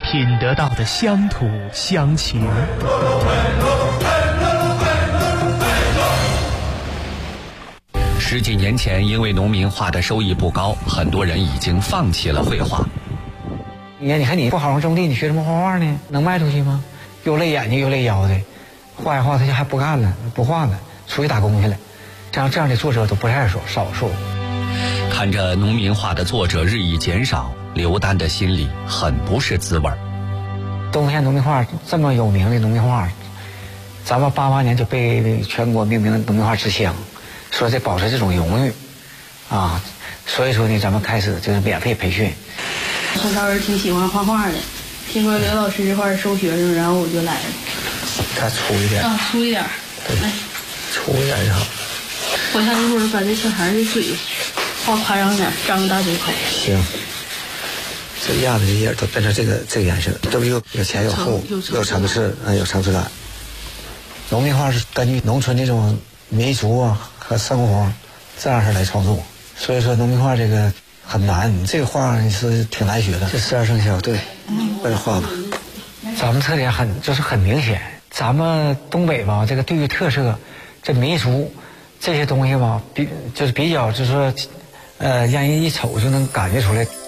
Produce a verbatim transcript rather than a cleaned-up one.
品得到的乡土乡情。 十几年前，因为农民画的收益不高，很多人已经放弃了绘画。 你看，你看你不好好种地，你学什么画画呢？能卖出去吗？又累眼睛又累腰的，画一画他就还不干了，不画了，出去打工去了。这样这样的作者都不太少少数。 看着农民画的作者日益减少，刘丹的心里很不是滋味。 东县农民画这么有名的农民画，咱们八八年就被全国命名农民画之乡，说这保持这种荣誉啊，所以说呢，咱们开始就是免费培训。 我当时挺喜欢画画的，听说刘老师这块收学生，然后我就来了。 它粗一点啊，粗一点。 对，粗一点就好。 我下一会儿把这小孩的嘴画夸张点，张大嘴口。 行。这压的这叶都变成这个这个颜色，这不有有前有后，有层次，嗯，有层次感。农民画是根据农村这种民俗啊和生活这样式来创作，所以说农民画这个很难，这个画是挺难学的。这十二生肖，对，为了画吧。咱们特点很就是很明显，咱们东北吧，这个地域特色，这民俗这些东西吧，比就是比较就是说，呃，让人一瞅就能感觉出来。